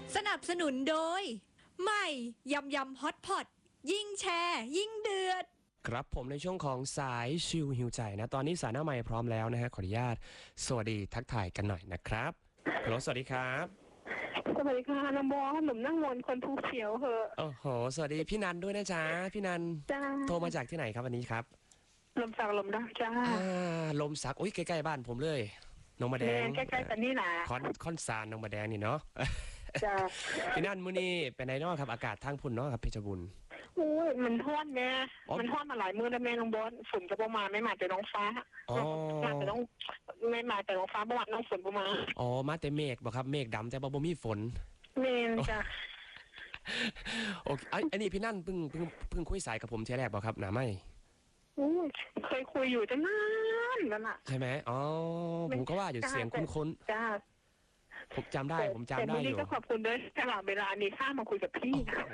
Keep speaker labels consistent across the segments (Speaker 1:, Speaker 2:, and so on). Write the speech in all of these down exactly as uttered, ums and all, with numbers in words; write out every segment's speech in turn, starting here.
Speaker 1: สนับสนุนโดยใหม่ยำยำฮอตพอตยิ่งแชร์ยิ่งเดือด
Speaker 2: ครับผมในช่วงของสายชิวหิวใจนะตอนนี้สายหน้าไมค์พร้อมแล้วนะฮะขออนุญาตสวัสดีทักทายกันหน่อยนะครับฮัลโหลสวัสดีครับ
Speaker 3: สวัสดีค่ะน้ำบอสหนุ่มนั่งวนคนภูเขียวเหอะ
Speaker 2: โอ้โหสวัสดีพี่นันด้วยนะจ๊ะพี่นัน
Speaker 3: จ้า
Speaker 2: โทรมาจากที่ไหนครับวันนี้ครับ
Speaker 3: ลมสักลมได้จ้า
Speaker 2: อ่าลมสักอุ้ยใกล้ๆบ้านผมเลยนงมาแดง
Speaker 3: ใกล้ๆกันนี่แหละ
Speaker 2: คอนคอนซานนงมาแดงนี่เนาะ
Speaker 3: จ้า
Speaker 2: พี่นันมื้อนี้เป็นไงเนาะครับอากาศทางพุ่นเนาะครับเพชรบุรี
Speaker 3: โอ้ยมันท้อนแม่มันท้อนมาหลายมื้อแล้วแม่น้องบอสฝนจะประมาณไม่มาแต่น้องฟ้ามาแต่น้องไม่มาแต่น้องฟ้าเมื่อวานน้องฝนประมาณ
Speaker 2: อ๋อมาแต่เมฆบ่ครับเมฆดำแต่บ่บ่มีฝน
Speaker 3: เมนจ้า
Speaker 2: โอเคอันนี้พี่นันเพิ่งเพิ่งเพิ่งคุยสายกับผมเที่ยแรกบ่ครับหนาไม่
Speaker 3: เคยคุยอยู่ตั้งนานแล้วน่ะ
Speaker 2: ใช่ไหมอ๋อผมก็ว่าอยู่เสียงคุ้น
Speaker 3: ๆจ้า
Speaker 2: ผมจำได้ผมจำได้อยู่แต่วัน
Speaker 3: นี้ก็ขอบคุณด้วยตลอดเวลานี้ข้ามาคุยกับพี่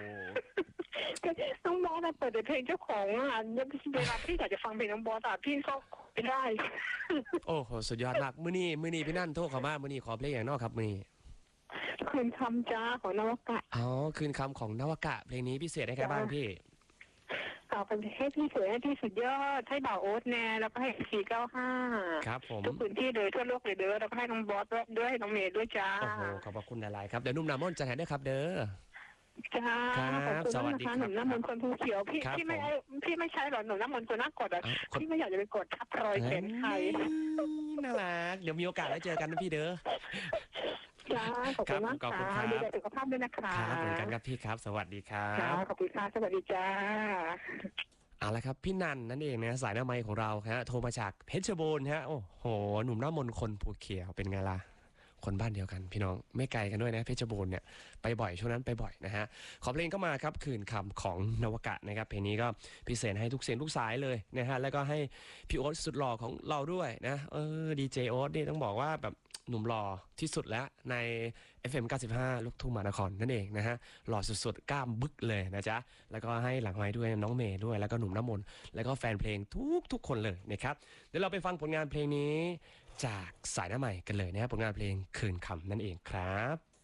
Speaker 3: น้องบอสเปิดเพลงเจ้าของอ่ะเวลาพี่อยากจะฟังเพลงน้องบอสแต่พี่ก็ไม่ได้
Speaker 2: โอ้โหสุดยอดมากมื้อนี้มื้อนี้พี่นั่นโทรเข้ามามื้อนี้ขอเพลงอย่างนอกครับมื้อนี้
Speaker 3: คืนคำจ้าของนวกะ
Speaker 2: อ๋อคืนคำของนวกะเพลงนี้พิเศษให้ใครบ้างพี่
Speaker 3: เอาไปให้พี่สวยให้พี่สุดยอดให้บ่าวโอ๊ตแน่แล้วก็ให้สี่เก้าห้า
Speaker 2: ครับผม
Speaker 3: ทุกพื้นที่เลยทั่วโลกเลยเด้อแล้วก็ให้น้องบอสด้วยน้องเมย์ด้วยจ้า
Speaker 2: โอ้โหขอบพระคุณหลายๆครับเดี๋ยวนุ่มน้ำมนต์จะให้ด้วยครับเด้อ
Speaker 3: จ้าขอบคุณนะคะหนุ่มน้ำมนต์คนภูเขียวพี่พี่ไม่พี่ไม่ใช่หรอหนุ่มน้ำมนต์คนน่ากดอ่ะพี่ไม่อยากจะไปกดทับรอยแขนใคร
Speaker 2: น่ารักเดี๋ยวมีโอกาสได้เจอกันนะพี่เด้อ
Speaker 3: จ้าขอบคุณมากค่ะดูแลสุขภาพด้วยนะคะ
Speaker 2: ครับเหมือนกันครับพี่ครับสวัสดีครับ
Speaker 3: ขอบคุณค่ะสวัสดีจ้า
Speaker 2: เอาละครับพี่นันนั่นเองนะสายหน้าไมค์ของเราฮะโทรมาจากเพชรบูรณ์ฮะโอ้โหหนุ่มหน้ามนคนภูเขียวเป็นไงล่ะคนบ้านเดียวกันพี่น้องไม่ไกลกันด้วยนะเพชรบูรณ์เนี่ยไปบ่อยช่วงนั้นไปบ่อยนะฮะขอเพลงก็มาครับคืนคำของนวกะนะครับเพลงนี้ก็พิเศษให้ทุกเสียงทุกสายเลยนะฮะแล้วก็ให้พี่โอ๊ตสุดหล่อของเราด้วยนะเออดีเจโอ๊ตนี่ต้องบอกว่าแบบหนุ่มหล่อที่สุดแล้วใน เอฟ เอ็ม เก้าสิบห้า ลูกทุ่งมหานครนั่นเองนะฮะหล่อสุดๆกล้ามบึกเลยนะจ๊ะแล้วก็ให้หลังไม้ด้วยน้องเมย์ด้วยแล้วก็หนุ่มน้ำมนต์แล้วก็แฟนเพลงทุกทุกคนเลยนะครับเดี๋ยวเราไปฟังผลงานเพลงนี้จากสายหน้าใหม่กันเลยนะครับผลงานเพลงคืนคำนั่นเองครับ